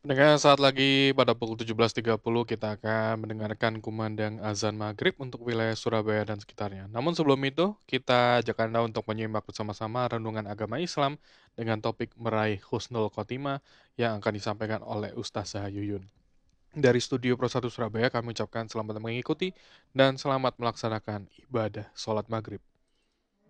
Dengan saat lagi pada pukul 17.30 kita akan mendengarkan kumandang azan maghrib untuk wilayah Surabaya dan sekitarnya. Namun sebelum itu, kita ajak Anda untuk menyimak bersama-sama renungan agama Islam dengan topik meraih husnul khotimah yang akan disampaikan oleh Ustazah Yuyun. Dari Studio Pro 1 Surabaya kami ucapkan selamat mengikuti dan selamat melaksanakan ibadah sholat maghrib.